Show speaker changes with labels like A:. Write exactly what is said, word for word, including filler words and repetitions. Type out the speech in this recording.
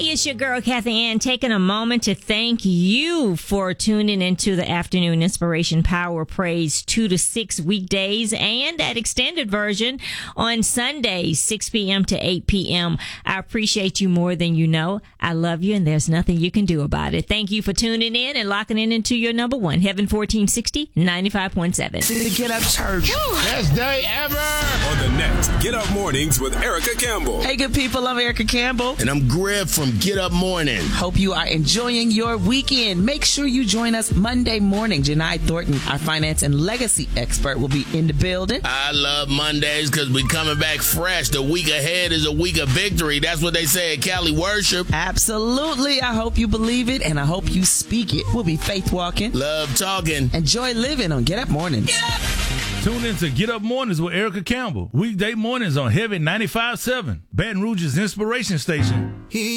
A: Hey, it's your girl, Kathy Ann, taking a moment to thank you for tuning into the Afternoon Inspiration Power Praise two to six weekdays and that extended version on Sundays, six p.m. to eight p.m. I appreciate you more than you know. I love you, and there's nothing you can do about it. Thank you for tuning in and locking in into your number one, Heaven fourteen sixty, ninety-five point seven.
B: The Get Up Church.
C: Best day ever.
D: On the next Get Up Mornings with Erica Campbell.
B: Hey, good people. I'm Erica Campbell.
C: And I'm Greg from Get Up Morning.
B: Hope you are enjoying your weekend. Make sure you join us Monday morning. Janai Thornton, our finance and legacy expert, will be in the building.
C: I love Mondays because we coming back fresh. The week ahead is a week of victory. That's what they say at Cali Worship.
B: Absolutely. I hope you believe it, and I hope you speak it. We'll be faith walking.
C: Love talking.
B: Enjoy living on Get Up Mornings. Get up.
E: Tune in to Get Up Mornings with Erica Campbell. Weekday mornings on Heaven ninety-five point seven, Baton Rouge's inspiration station.